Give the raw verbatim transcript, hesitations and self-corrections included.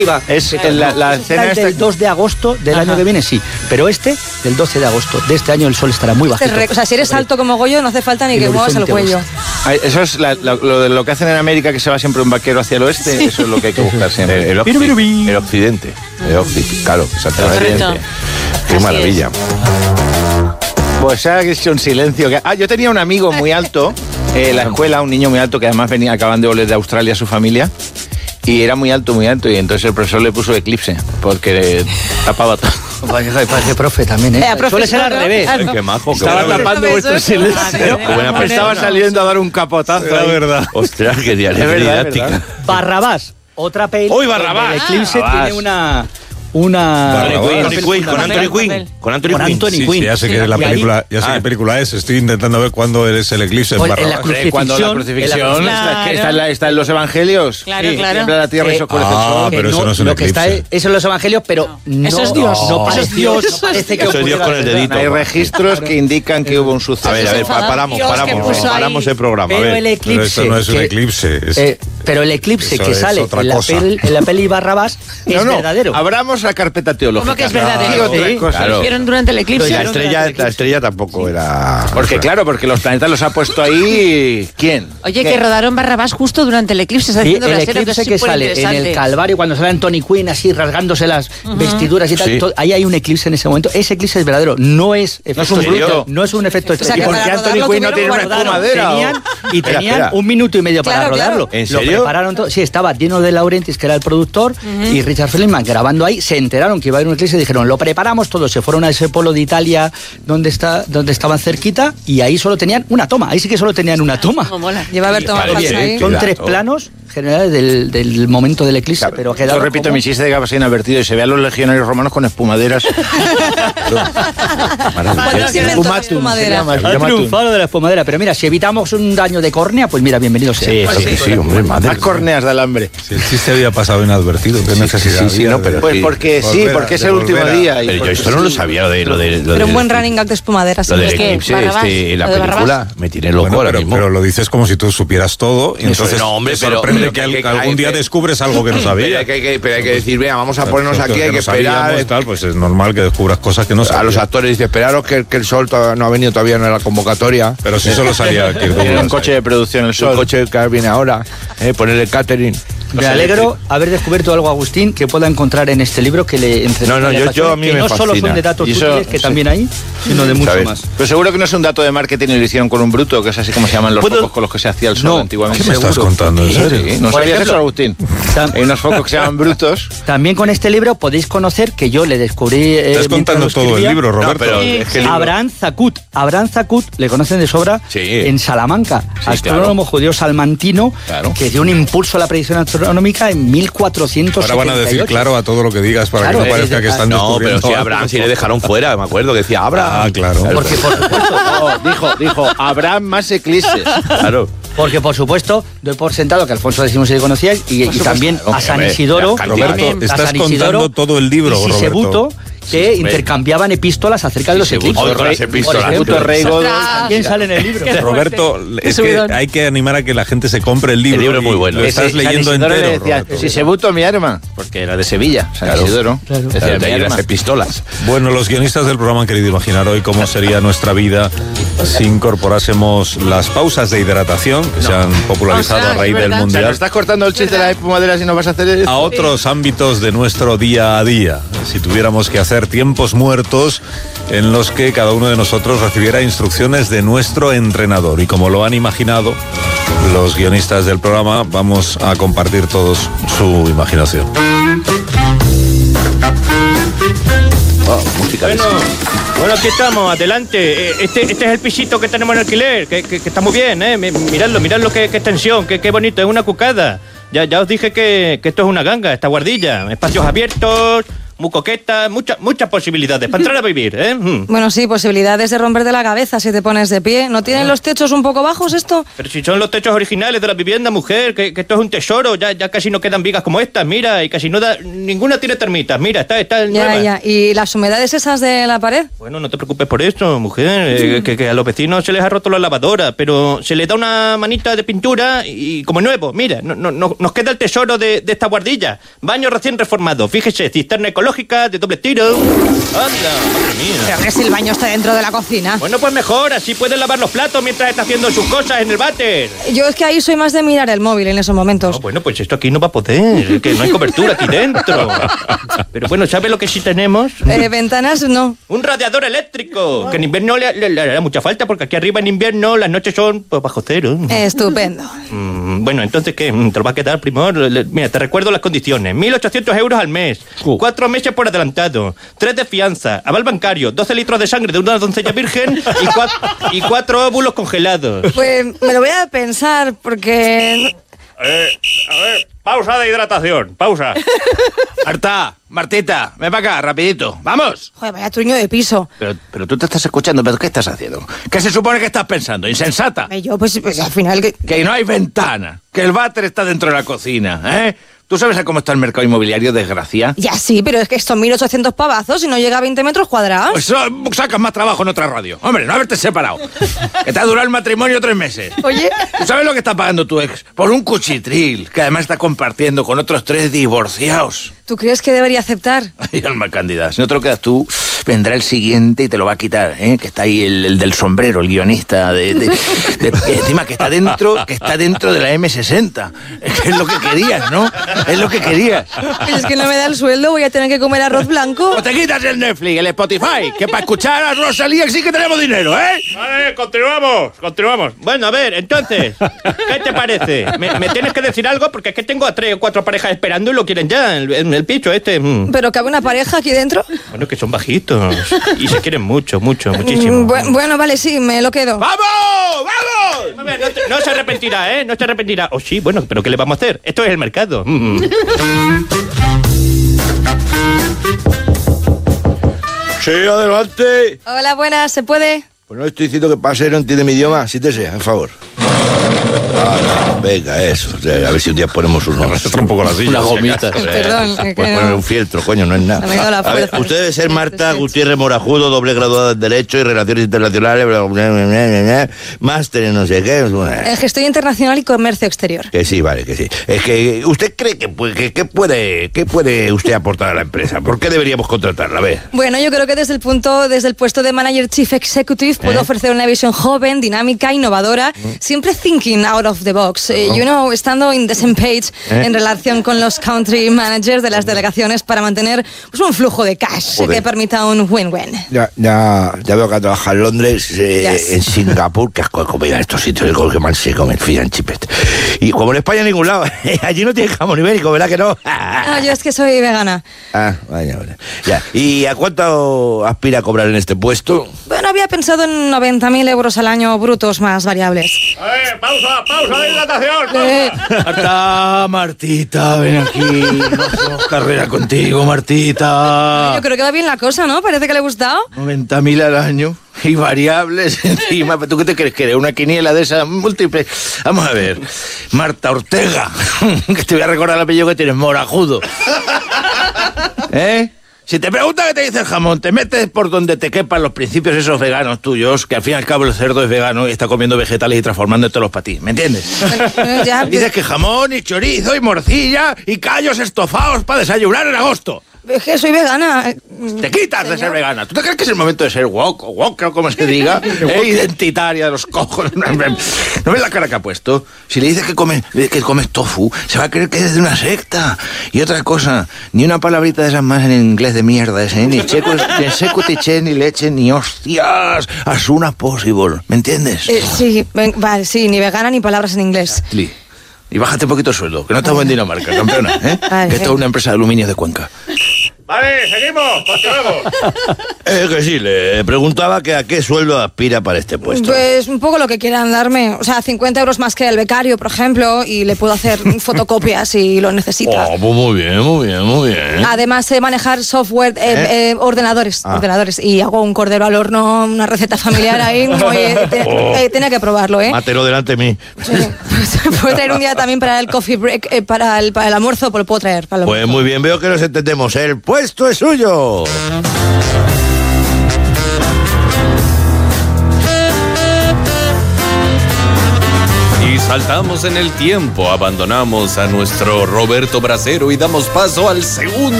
Es la, la escena del esta... dos de agosto del Ajá. año que viene, sí. Pero este, del doce de agosto de este año, el sol estará muy bajito. Este re- o sea, si eres alto como Goyo, no hace falta ni El que muevas el horizonte cuello. Ay, Eso es la- la- lo, de lo que hacen en América, que se va siempre un vaquero hacia el oeste. Sí. Eso es lo que hay que buscar siempre. El, el, Biru, biru, occi- bi. el occidente. El occidente, claro, exactamente. Correcto. Qué Así maravilla. Pues ha hecho un silencio. Que... Ah, yo tenía un amigo muy alto eh, en la escuela, un niño muy alto que además venía, acaban de volver de Australia su familia. Y era muy alto, muy alto, y entonces el profesor le puso eclipse, porque tapaba todo. Parece, parece profe también, ¿eh? Eh, profesor, Suele ser al ¿no? revés. Ah, no. Qué majo, qué Estaba buena- tapando Eso, vuestro eso. silencio. Qué buena Me estaba persona. saliendo a dar un capotazo. Era ahí. verdad. Ostras, qué día- Es qué verdad, es didáctica. verdad. Barrabás, otra peli. ¡Uy, Barrabás! donde El eclipse Barrabás. tiene una... una Barrabás. Anthony Quinn, con Anthony Quinn. Con Anthony Con Quinn. Anthony Sí, Quinn. sí, ya sé Sí, que es la y ahí- película, ya sé Ah. qué película es. Estoy intentando ver cuándo es el eclipse en Pues, en la Barrabás. cruz- Cuando la Crucifixión, crucifixión en la- está, que Claro. está, en la- está en los evangelios. Claro, Sí, claro. tiembla la tierra y Eh, se oscurece ah, el sol. pero eso no es un lo que está eclipse. es- eso en los evangelios, pero no, Eso es Dios. no Eso es parece, Dios. no parece que Eso es Dios ocurriera con el de verdad. dedito. Hay registros que indican que hubo un suceso. A ver, a ver, pa- paramos, Dios, que paramos, puso ahí. paramos el programa. A Pero ver. el Pero eclipse. eso no es un que- eclipse. es- eh, pero el eclipse Eso que es sale otra en la, cosa. peli, en la peli Barrabás No, es no, verdadero. abramos la carpeta teológica. ¿Cómo que es verdadero? Sí, otras Sí, cosas. claro. ¿Lo hicieron durante el eclipse? La estrella, la estrella tampoco era... Porque claro, porque los planetas los ha puesto ahí... ¿Quién? Oye, ¿Qué? que rodaron Barrabás justo durante el eclipse. Está Sí, haciendo el la serie, eclipse es que sale en superinteresante. el Calvario, cuando sale Anthony Quinn así rasgándose las vestiduras y tal, Sí. todo- ahí hay un eclipse en ese momento. Ese eclipse es verdadero, no es efecto es un especial, bruto. no es un efecto O sea, especial. que ¿Y por qué para Anthony rodarlo Quinn no tiene tuvieron una que guardar. espumadera? Tenían, y Espera, tenían espera. un minuto y medio para Claro, claro. rodarlo. ¿En Lo serio? prepararon todo. Sí, estaba Dino de Laurentiis, que era el productor, y Richard Feldman grabando ahí. Se enteraron que iba a haber un eclipse y dijeron, lo preparamos todo. Se fueron a ese polo de Italia donde, está, donde estaban cerquita y ahí solo tenían una toma. Ahí sí que solo tenían una toma. Cómo mola. Lleva a ver tomado Vale, falsa bien. ahí. Son Claro. tres planos generales del, del momento del eclipse, pero Yo quedaron repito como- mi chiste de que pasé inadvertido y se ve a los legionarios romanos con espumaderas. Cuando se inventó la Espumatum, se espumadera. llama, Ha espumatum. triunfado de la espumadera, pero mira, si evitamos un daño de córnea, pues mira, bienvenido sea. Sí, Sí, sí, hombre, madre. Más corneas de alambre. Si el chiste había pasado inadvertido, qué necesidad sí, sí, había no, de- pero- Pues Sí. porque sí, Volver a- porque es de el último volver a- día. y Pero yo porque esto no lo sí. sabía, lo de... Lo de lo Pero un del- buen running gag de espumadera. sí. Lo del Es que eclipse, Barrabás, este, la lo de película, Barrabás. me tiré loco Bueno, ahora pero, mismo. pero lo dices como si tú supieras todo y entonces No, hombre, te pero- sorprende pero que, que- al- que- algún día que- descubres algo que no Pero sabías. hay, que, hay que- pero hay que decir, venga, vamos a ponernos Porque aquí, hay no que esperar. sabíamos, tal, pues es normal que descubras cosas que no A los sabías. actores dice, esperaros que, que el sol todavía no ha venido todavía en la convocatoria. Pero si solo salía Kirk Tiene un Douglas coche ahí. de producción el El sol. coche que viene ahora, eh, ponerle catering. Me alegro haber descubierto algo, Agustín, que pueda encontrar en este libro que le entre- No, no, le yo- apasiona, yo a mí que me no solo fascina. son de datos Y eso- útiles, que sí. también hay, sino de mucho ¿Sabes? más. Pero seguro que no es un dato de marketing y lo hicieron con un bruto, que es así como se llaman los ¿Puedo? focos con los que se hacía el sol No, antiguamente. ¿Qué me estás Seguro. contando? ¿En Sí, serio? sí. ¿No Por sabías ejemplo, eso, Agustín? tam- Hay unos focos que se llaman brutos. También con este libro podéis conocer que yo le descubrí. eh, Estás mientras contando lo todo el escribía, libro, Roberto. pero es que el libro- Abraham Zacut. Abraham Zacut, le conocen de sobra, Sí. en Salamanca. Sí, astrónomo judío salmantino Claro. que dio un impulso a la predicción astronómica en mil cuatrocientos setenta y ocho. Ahora van a decir claro a todo lo que digas para Claro, que no parezca es- que están No, pero descubriendo si algo. Abraham, si le dejaron fuera, me acuerdo que decía Abraham. Ah, claro. Porque por supuesto, No, dijo, dijo, habrá más eclipses. Claro. porque por supuesto doy por sentado que Alfonso X se le conocíais y, y también a San Hombre, Isidoro. la Roberto, También. a estás San contando Isidoro todo el libro, y Roberto. Sisebuto, que Sí, intercambiaban epístolas acerca de los Sisebuto eclipses. con las Por epístolas. ejemplo, Puto rey Godo. también sale en el libro. Roberto, es que subidón. hay que animar a que la gente se compre el libro. El libro es muy y bueno. Lo estás Ese- San leyendo Isidoro entero, le decía, Roberto. si se buto mi arma, porque era de Sevilla, San Claro. Isidoro. Claro. Decía, Claro, de mi ahí arma. las epístolas. Bueno, los guionistas del programa han querido imaginar hoy cómo sería nuestra vida si incorporásemos las pausas de hidratación que se han popularizado Ostras, a raíz es del verdad. O sea, ¿nos Mundial estás cortando el chiste de las espumaderas y no vas a hacer eso? a otros ámbitos de nuestro día a día. Si tuviéramos que hacer tiempos muertos en los que cada uno de nosotros recibiera instrucciones de nuestro entrenador. Y como lo han imaginado los guionistas del programa, vamos a compartir todos su imaginación. Oh, música de Bueno, bueno, aquí estamos, adelante. Eh, Este, este es el pisito que tenemos en alquiler, que, que- que está muy bien, ¿eh? Mi- Miradlo, miradlo, qué, qué extensión, qué, qué bonito, es una cucada. Ya, ya os dije que, que esto es una ganga, esta guardilla. Espacios abiertos, muy coqueta, muchas muchas posibilidades para entrar a vivir, ¿eh? Mm. Bueno, sí, posibilidades de romperte la cabeza si te pones de pie. ¿No tienen los techos un poco bajos esto? Pero si son los techos originales de la vivienda, mujer, que, que esto es un tesoro, ya, ya casi no quedan vigas como estas, mira, y casi no da, ninguna tiene termitas, mira, está, está Ya, nueva. ya. ¿Y las humedades esas de la pared? Bueno, no te preocupes por eso, mujer, eh, que, que a los vecinos se les ha roto la lavadora, pero se les da una manita de pintura y como nuevo, mira, no, no, no, nos queda el tesoro de, de esta guardilla. Baño recién reformado, fíjese, cisterna ecológica de doble tiro. ¡Anda, madre mía! Pero que si el baño está dentro de la cocina. Bueno, pues mejor, así pueden lavar los platos mientras está haciendo sus cosas en el váter. Yo es que ahí soy más de mirar el móvil en esos momentos. No, bueno, pues esto aquí no va a poder, que no hay cobertura aquí dentro. Pero bueno, ¿sabe lo que sí tenemos? Eh, ventanas, no. Un radiador eléctrico, que en invierno le, le- le hará mucha falta, porque aquí arriba en invierno las noches son pues, bajo cero. Estupendo. Mm, bueno, entonces, ¿qué? ¿Te lo va a quedar, primor? Le- Mira, te recuerdo las condiciones. mil ochocientos euros al mes, Uh. cuatro meses por adelantado, tres de fianza, aval bancario, doce litros de sangre de una doncella virgen y, cua- y cuatro óvulos congelados. Pues me lo voy a pensar porque... Eh, a ver, pausa de hidratación, pausa. Marta, Martita, ven para acá, rapidito. ¡Vamos! Joder, vaya truño de piso. Pero, pero tú te estás escuchando, ¿pero qué estás haciendo? ¿Qué se supone que estás pensando? ¿Insensata? Eh, Yo, pues, pues al final... Que... Que no hay ventana, que el váter está dentro de la cocina, ¿eh? ¿Tú sabes a cómo está el mercado inmobiliario, desgracia? Ya sí, pero es que estos mil ochocientos pavazos y no llega a veinte metros cuadrados. Pues oh, sacas más trabajo en otra radio. Hombre, no haberte separado. Que te ha durado el matrimonio tres meses. Oye... ¿Tú sabes lo que está pagando tu ex? Por un cuchitril, que además está compartiendo con otros tres divorciados. ¿Tú crees que debería aceptar? Ay, alma cándida, si no te lo quedas tú, vendrá el siguiente y te lo va a quitar, ¿eh? Que está ahí el, el del sombrero, el guionista, de, de- de- que encima que está dentro, que está dentro de la eme sesenta. Es que es lo que querías, ¿no? Es lo que querías. Es que no me da el sueldo, voy a tener que comer arroz blanco. O te quitas el Netflix, el Spotify, que para escuchar a Rosalía sí que tenemos dinero, ¿eh? Vale, continuamos, continuamos. Bueno, a ver, entonces, ¿qué te parece? Me, me tienes que decir algo porque es que tengo a tres o cuatro parejas esperando y lo quieren ya, el, el, el picho este. Mm. ¿Pero cabe una pareja aquí dentro? Bueno, que son bajitos y se quieren mucho, mucho, muchísimo. Mm, bu- bueno, vale, sí, me lo quedo. ¡Vamos! ¡Vamos! A ver, no, te- no se arrepentirá, ¿eh? No se arrepentirá. O sí, bueno, pero ¿qué le vamos a hacer? Esto es el mercado. Mm. Sí, adelante. Hola, buenas, ¿se puede? Pues no estoy diciendo que pase, no entiende mi idioma. Sí te sea, en favor. Ah, venga, eso. O sea, a ver si un día ponemos unos... Arrastra un poco la silla. Una gomita. Perdón, que Pues no. poner un fieltro, coño, no es nada. Se me ha ido la A ver, fuerza. usted debe ser Marta Gutiérrez Morajudo, doble graduada en Derecho y Relaciones Internacionales, bla, bla, bla, bla, bla, bla, máster en no sé qué. En gestión internacional y comercio exterior. Que sí, vale, que sí. Es que, ¿usted cree que, pu- que, que puede, qué puede usted aportar a la empresa? ¿Por qué deberíamos contratarla? A ver. Bueno, yo creo que desde el punto, desde el puesto de Manager Chief Executive puedo ¿Eh? ofrecer una visión joven, dinámica, innovadora, siempre thinking out of the box. Eh, you know, estando in the same page ¿Eh? en relación con los country managers de las delegaciones para mantener pues, un flujo de cash Joder. que permita un win-win. Ya, ya, ya veo que ha trabajado en Londres, eh, Yes. en Singapur, que asco de comida en estos sitios, el que más se come, fish and chips. Y como en España en ningún lado, allí no tiene jamón ibérico, ¿verdad que no? No, yo es que soy vegana. Ah, vaya, vaya. Ya. ¿Y a cuánto aspira a cobrar en este puesto? Bueno, había pensado en noventa mil euros al año brutos más variables. A ver, pausa, pausa de hidratación. Eh, Marta, Martita, ven aquí. No hacemos carrera contigo, Martita. yo creo que va bien la cosa, ¿no? Parece que le ha gustado. noventa mil al año y variables encima. ¿Tú qué te crees que eres? ¿Una quiniela de esas múltiples? Vamos a ver. Marta Ortega, que te voy a recordar el apellido que tienes, Morajudo. ¿Eh? Si te pregunta qué te dice el jamón, te metes por donde te quepan los principios esos veganos tuyos, que al fin y al cabo el cerdo es vegano y está comiendo vegetales y transformándotelos para ti, ¿me entiendes? Bueno, ya, Dices que jamón y chorizo y morcilla y callos estofados para desayunar en agosto. es que soy vegana. Te quitas de ser vegana. ¿Tú te crees que es el momento de ser woke o woke o como se diga? ¿Eh? Identitaria de los cojos. ¿No ves la cara que ha puesto? Si le dices que comes, que comes tofu, se va a creer que eres de una secta. Y otra cosa, ni una palabrita de esas más en inglés de mierda ese, ¿eh? Ni checo, ni seco, tiché, ni leche, ni hostias. As soon as possible. ¿Me entiendes? Eh, sí, ven- vale, sí, ni vegana ni palabras en inglés. Li. Y bájate un poquito el sueldo, que no estamos en Dinamarca, campeona, ¿eh? Vale, Que esto es sí. una empresa de aluminio de Cuenca. Vale, seguimos, continuamos. Eh, que sí, le preguntaba que a qué sueldo aspira para este puesto. Pues un poco lo que quieran darme. O sea, cincuenta euros más que el becario, por ejemplo, y le puedo hacer fotocopias si lo necesita. Oh, pues muy bien, muy bien, muy bien. Además, sé manejar software, eh, ¿Eh? eh, ordenadores, Ah. ordenadores. Y hago un cordero al horno, una receta familiar ahí. Oye, te- Oh. eh, tenía que probarlo, ¿eh? Mátelo delante de mí. Sí. Pues, puedo traer un día también para el coffee break, eh, para, el, para el almuerzo, pues lo puedo traer. Para el Pues almuerzo. muy bien, veo que nos entendemos. El puesto es suyo. Y saltamos en el tiempo, abandonamos a nuestro Roberto Bracero y damos paso al segundo